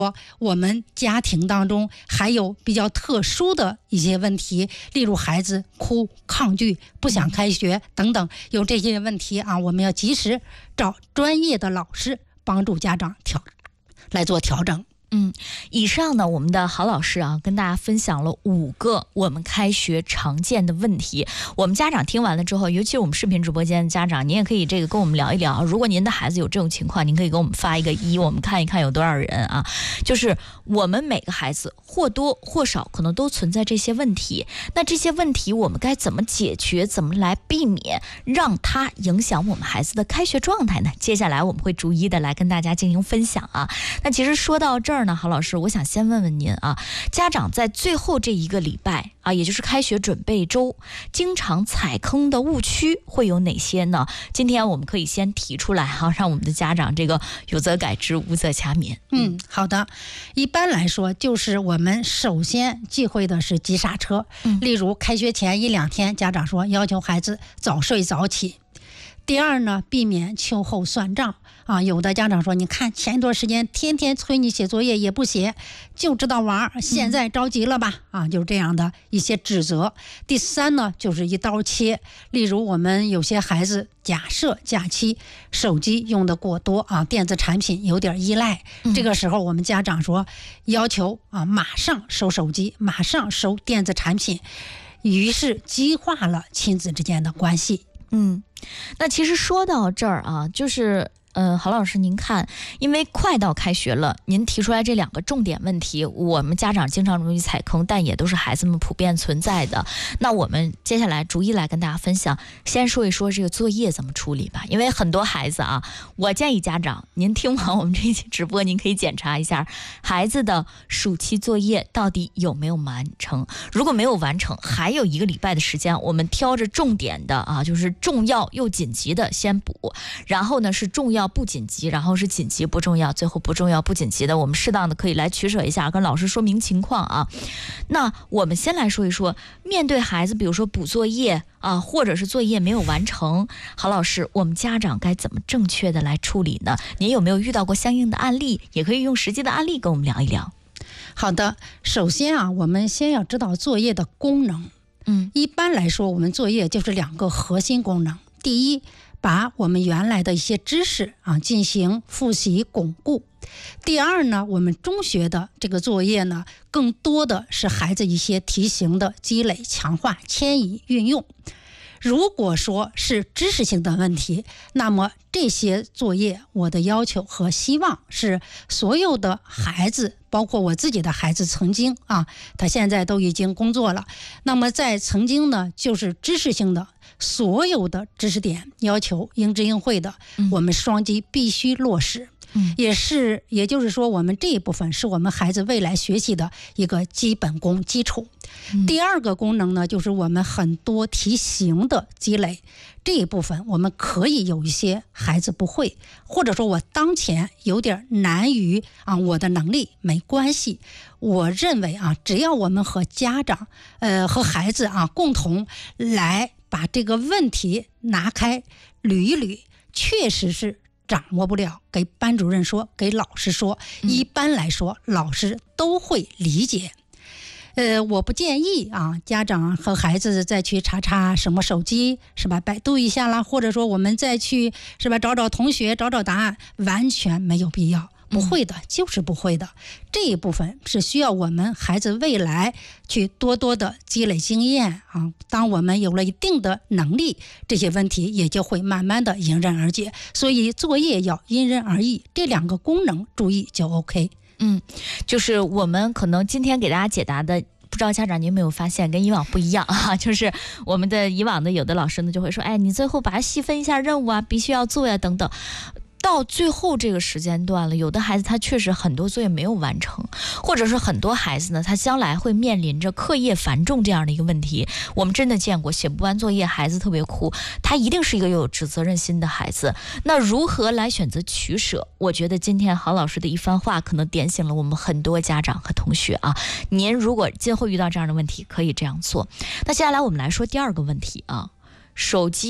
我们家庭当中还有比较特殊的一些问题，例如孩子哭、抗拒、不想开学等等，有这些问题啊，我们要及时找专业的老师帮助家长来做调整。 以上呢，我们的郝老师啊，跟大家分享了5个我们开学常见的问题。我们家长听完了之后，尤其是我们视频直播间的家长，您也可以跟我们聊一聊。如果您的孩子有这种情况，您可以给我们发一个1，我们看一看有多少人啊。就是我们每个孩子或多或少可能都存在这些问题，那这些问题我们该怎么解决，怎么来避免让它影响我们孩子的开学状态呢？接下来我们会逐一的来跟大家进行分享啊。那其实说到这儿呢，郝老师，我想先问问您啊，家长在最后这1个礼拜啊，也就是开学准备周，经常踩坑的误区会有哪些呢？今天我们可以先提出来哈，让我们的家长这个有则改之，无则加勉。 好的。一般来说，就是我们首先忌讳的是急刹车。例如开学前1-2天，家长说要求孩子早睡早起。第二呢，避免秋后算账啊。有的家长说，你看前一段时间天天催你写作业也不写，就知道玩，现在着急了吧？就是这样的一些指责。第三呢，就是一刀切。例如我们有些孩子假设假期手机用的过多啊，电子产品有点依赖，这个时候我们家长说要求马上收手机，马上收电子产品，于是激化了亲子之间的关系。 那其实说到这儿啊，就是郝老师您看，因为快到开学了，您提出来这2个重点问题，我们家长经常容易踩坑，但也都是孩子们普遍存在的。那我们接下来逐一来跟大家分享，先说一说这个作业怎么处理吧。因为很多孩子啊，我建议家长您听完我们这期直播，您可以检查一下孩子的暑期作业到底有没有完成。如果没有完成，还有1个礼拜的时间，我们挑着重点的啊，就是重要又紧急的先补，然后呢是重要不紧急，然后是紧急不重要，最后不重要不紧急的，我们适当的可以来取舍一下，跟老师说明情况啊。那我们先来说一说，面对孩子比如说补作业啊，或者是作业没有完成，郝老师，我们家长该怎么正确的来处理呢？您有没有遇到过相应的案例？也可以用实际的案例跟我们聊一聊。 好的，首先啊，我们先要知道作业的功能。一般来说，我们作业就是2个核心功能。第一，把我们原来的一些知识进行复习巩固。第二呢，我们中学的这个作业呢，更多的是孩子一些题型的积累、强化、迁移、运用。如果说是知识性的问题，那么这些作业我的要求和希望是所有的孩子，包括我自己的孩子曾经他现在都已经工作了，那么在曾经呢，就是知识性的所有的知识点要求应知应会的，我们双击必须落实。也就是说，我们这一部分是我们孩子未来学习的一个基本功基础。第二个功能呢，就是我们很多题型的积累，这一部分我们可以有一些孩子不会，或者说我当前有点难于我的能力，没关系。我认为只要我们和家长和孩子共同来把这个问题拿开捋一捋，确实是掌握不了，给班主任说，给老师说，一般来说老师都会理解。我不建议家长和孩子再去查什么手机是吧，百度一下啦，或者说我们再去是吧找同学找答案，完全没有必要。不会的就是不会的，这一部分是需要我们孩子未来去多多的积累经验当我们有了一定的能力，这些问题也就会慢慢的迎刃而解。所以作业要因人而异，这2个功能注意就 OK。 就是我们可能今天给大家解答的，不知道家长您有没有发现跟以往不一样就是我们的以往的有的老师呢就会说，你最后把它细分一下任务必须要做呀等等。到最后这个时间段了，有的孩子他确实很多作业没有完成，或者是很多孩子呢，他将来会面临着课业繁重这样的一个问题。我们真的见过写不完作业孩子特别哭，他一定是一个有责任心的孩子。那如何来选择取舍？我觉得今天郝老师的一番话可能点醒了我们很多家长和同学您如果今后遇到这样的问题可以这样做。那接下来我们来说第2个问题手机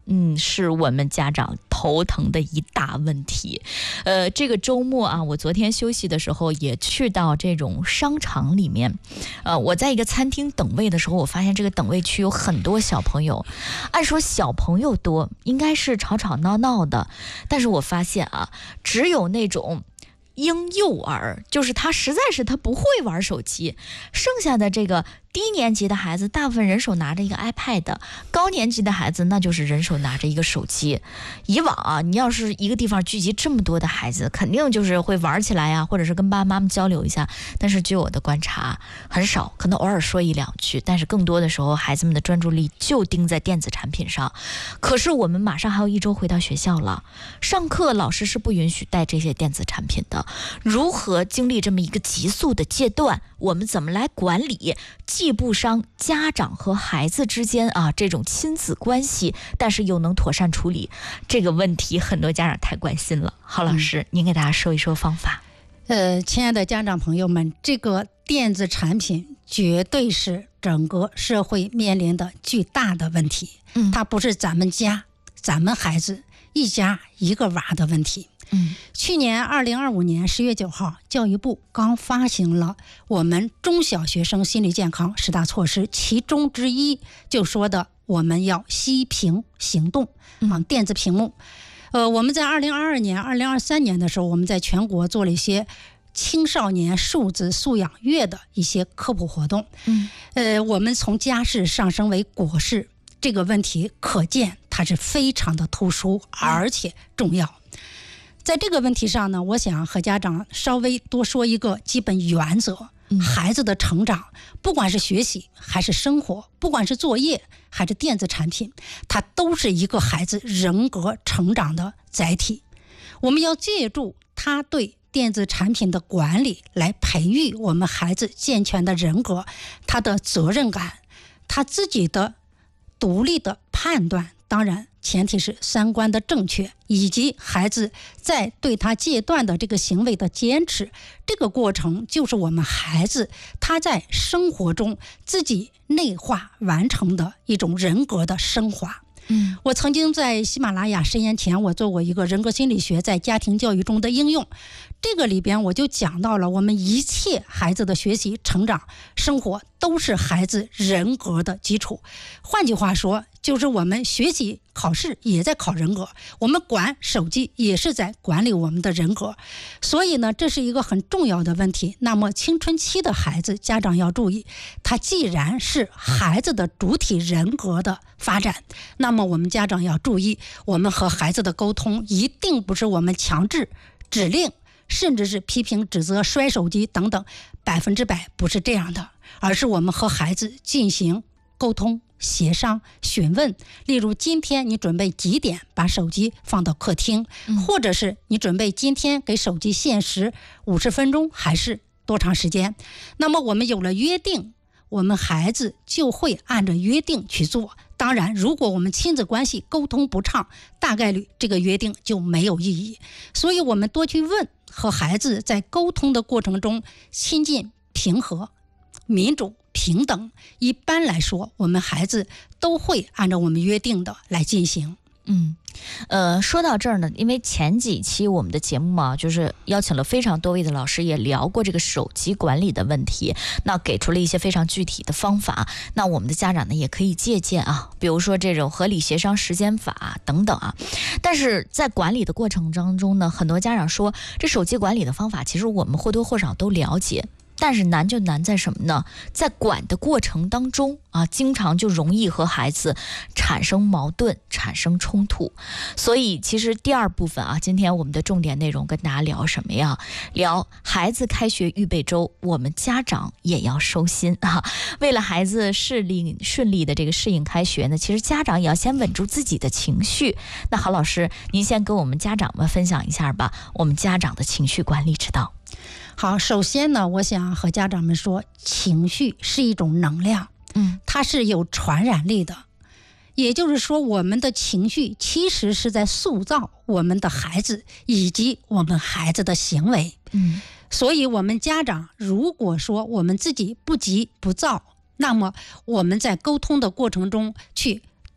是我们家长头疼的一大问题。这个周末啊，我昨天休息的时候也去到这种商场里面，我在一个餐厅等位的时候，我发现这个等位区有很多小朋友。按说小朋友多，应该是吵吵闹闹的，但是我发现啊，只有那种婴幼儿，就是他实在是他不会玩手机，剩下的这个低年级的孩子大部分人手拿着一个 iPad， 高年级的孩子那就是人手拿着一个手机。以往啊，你要是一个地方聚集这么多的孩子，肯定就是会玩起来呀，或者是跟爸爸妈妈交流一下。但是据我的观察，很少，可能偶尔说一两句，但是更多的时候孩子们的专注力就盯在电子产品上。可是我们马上还有1周回到学校了，上课老师是不允许带这些电子产品的。如何经历这么一个急速的阶段，我们怎么来管理，既不伤家长和孩子之间这种亲子关系，但是又能妥善处理这个问题，很多家长太关心了。郝老师，您给大家说一说方法。 亲爱的家长朋友们，这个电子产品绝对是整个社会面临的巨大的问题，它不是咱们孩子一家一个娃的问题。去年2025年10月9号，教育部刚发行了我们中小学生心理健康10大措施，其中之一就说的我们要息屏行动电子屏幕。我们在2022年、2023年的时候，我们在全国做了一些青少年数字素养月的一些科普活动。我们从家事上升为国事，这个问题可见它是非常的突出而且重要。在这个问题上呢，我想和家长稍微多说一个基本原则。孩子的成长，不管是学习还是生活，不管是作业还是电子产品，它都是一个孩子人格成长的载体。我们要借助他对电子产品的管理来培育我们孩子健全的人格，他的责任感，他自己的独立的判断，当然前提是三观的正确，以及孩子在对他戒断的这个行为的坚持。这个过程就是我们孩子他在生活中自己内化完成的一种人格的升华。我曾经在喜马拉雅10年前，我做过一个人格心理学在家庭教育中的应用，这个里边我就讲到了我们一切孩子的学习、成长、生活都是孩子人格的基础。换句话说，就是我们学习考试也在考人格，我们管手机也是在管理我们的人格。所以呢，这是一个很重要的问题。那么青春期的孩子，家长要注意，他既然是孩子的主体人格的发展，那么我们家长要注意，我们和孩子的沟通一定不是我们强制指令，甚至是批评指责摔手机等等，100%不是这样的，而是我们和孩子进行沟通协商询问。例如今天你准备几点把手机放到客厅，或者是你准备今天给手机限时50分钟还是多长时间。那么我们有了约定，我们孩子就会按照约定去做。当然如果我们亲子关系沟通不畅，大概率这个约定就没有意义。所以我们多去问，和孩子在沟通的过程中亲近、平和、民主、平等，一般来说我们孩子都会按照我们约定的来进行。 说到这儿呢，因为前几期我们的节目嘛，就是邀请了非常多位的老师，也聊过这个手机管理的问题，那给出了一些非常具体的方法。那我们的家长呢，也可以借鉴比如说这种合理协商时间法等等但是在管理的过程当中呢，很多家长说，这手机管理的方法其实我们或多或少都了解，但是难就难在什么呢？在管的过程当中经常就容易和孩子产生矛盾，产生冲突。所以其实第二部分今天我们的重点内容跟大家聊什么呀？聊孩子开学预备周，我们家长也要收心为了孩子顺利的这个适应开学呢，其实家长也要先稳住自己的情绪。那郝老师，您先跟我们家长们分享一下吧，我们家长的情绪管理之道。 好，首先呢，我想和家长们说，情绪是一种能量，它是有传染力的。也就是说，我们的情绪其实是在塑造我们的孩子以及我们孩子的行为。所以我们家长如果说我们自己不急不躁，那么我们在沟通的过程中去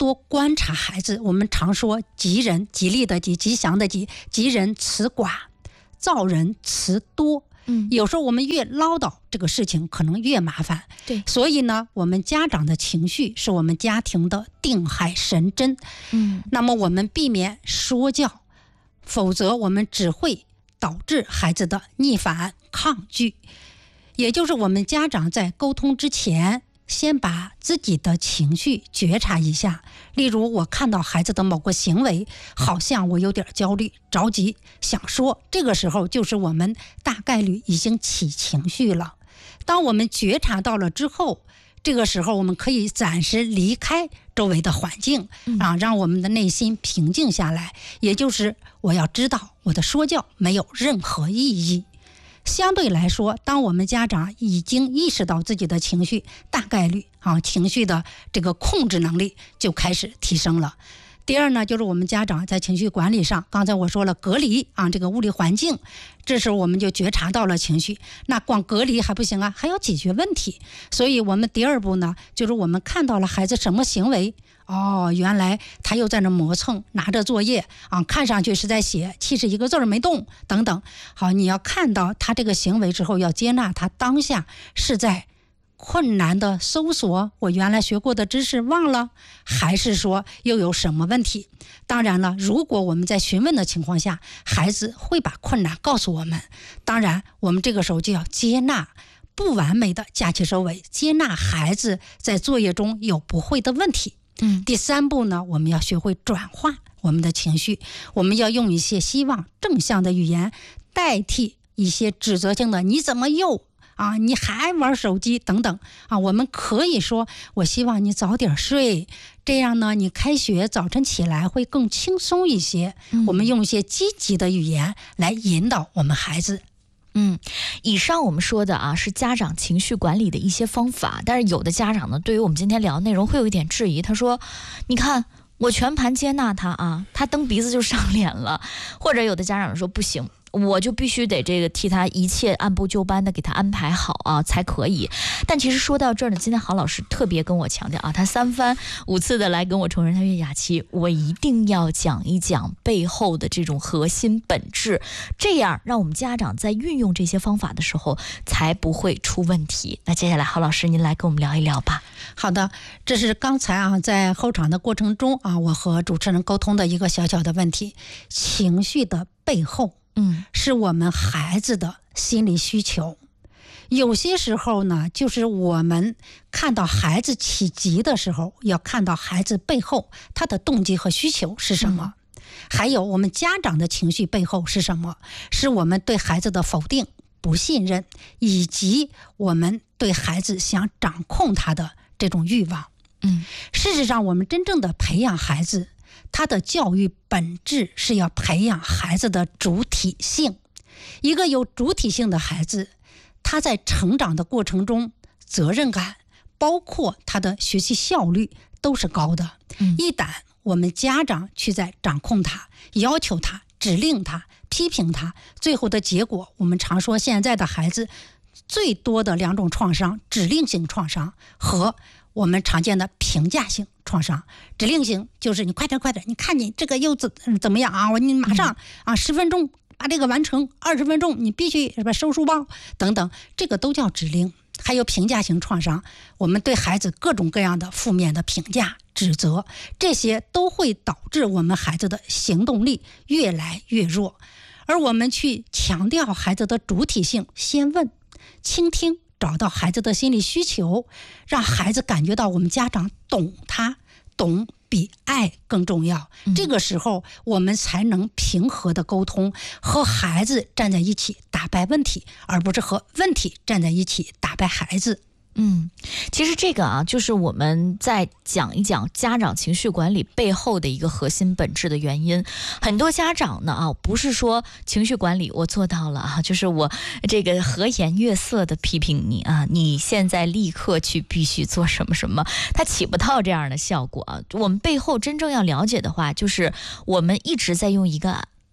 多观察孩子。我们常说吉人，吉利的吉，吉祥的吉，吉人辞寡，造人辞多。有时候我们越唠叨，这个事情可能越麻烦。 对， 所以呢，我们家长的情绪是我们家庭的定海神针。那么我们避免说教，否则我们只会导致孩子的逆反抗拒。也就是我们家长在沟通之前，先把自己的情绪觉察一下。例如我看到孩子的某个行为，好像我有点焦虑着急想说，这个时候就是我们大概率已经起情绪了。当我们觉察到了之后，这个时候我们可以暂时离开周围的环境，让我们的内心平静下来。也就是我要知道我的说教没有任何意义。相对来说，当我们家长已经意识到自己的情绪，大概率情绪的这个控制能力就开始提升了。第二呢，就是我们家长在情绪管理上，刚才我说了隔离这个物理环境，这时候我们就觉察到了情绪。那光隔离还不行啊，还要解决问题。所以我们第二步呢，就是我们看到了孩子什么行为，原来他又在那磨蹭，拿着作业看上去是在写，其实一个字儿没动等等。好，你要看到他这个行为之后，要接纳他当下是在困难的搜索我原来学过的知识忘了，还是说又有什么问题。当然了，如果我们在询问的情况下，孩子会把困难告诉我们，当然我们这个时候就要接纳不完美的假期收尾，接纳孩子在作业中有不会的问题。第三步呢，我们要学会转化我们的情绪，我们要用一些希望正向的语言代替一些指责性的你怎么又你还玩手机等等我们可以说我希望你早点睡，这样呢你开学早晨起来会更轻松一些。我们用一些积极的语言来引导我们孩子。 以上我们说的是家长情绪管理的一些方法，但是有的家长呢，对于我们今天聊的内容会有一点质疑。他说你看我全盘接纳他他蹬鼻子就上脸了。或者有的家长说不行，我就必须得替他一切按部就班的给他安排好才可以。但其实说到这儿呢，今天郝老师特别跟我强调他3番5次的来跟我重申，他说雅琪，我一定要讲一讲背后的这种核心本质，这样让我们家长在运用这些方法的时候才不会出问题。那接下来郝老师您来跟我们聊一聊吧。 好的，这是刚才在候场的过程中我和主持人沟通的一个小小的问题。情绪的背后是我们孩子的心理需求。有些时候呢，就是我们看到孩子起急的时候，要看到孩子背后他的动机和需求是什么。还有我们家长的情绪背后是什么，是我们对孩子的否定、不信任，以及我们对孩子想掌控他的这种欲望。事实上我们真正的培养孩子，他的教育本质是要培养孩子的主体性。一个有主体性的孩子，他在成长的过程中责任感包括他的学习效率都是高的。一旦我们家长去在掌控他、要求他、指令他、批评他，最后的结果我们常说现在的孩子最多的2种创伤，指令性创伤和我们常见的评价性创伤。指令性就是你快点，你看你这个又怎么样你马上10分钟把这个完成，20分钟你必须收书包等等，这个都叫指令。还有评价型创伤，我们对孩子各种各样的负面的评价、指责，这些都会导致我们孩子的行动力越来越弱。而我们去强调孩子的主体性，先问、倾听，找到孩子的心理需求，让孩子感觉到我们家长懂他，懂比爱更重要。这个时候我们才能平和的沟通，和孩子站在一起打败问题，而不是和问题站在一起打败孩子。 其实这个就是我们在讲一讲家长情绪管理背后的一个核心本质的原因。很多家长呢不是说情绪管理我做到了就是我这个和颜悦色的批评你你现在立刻去必须做什么什么，它起不到这样的效果我们背后真正要了解的话，就是我们一直在用一个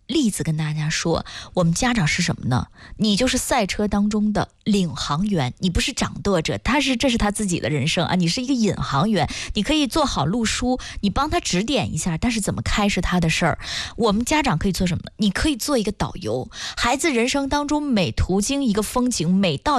例子跟大家说，我们家长是什么呢？你就是赛车当中的领航员，你不是掌舵者，这是他自己的人生啊，你是一个引航员，你可以做好路书，你帮他指点一下，但是怎么开是他的事儿。我们家长可以做什么呢？你可以做一个导游，孩子人生当中每途经一个风景，每到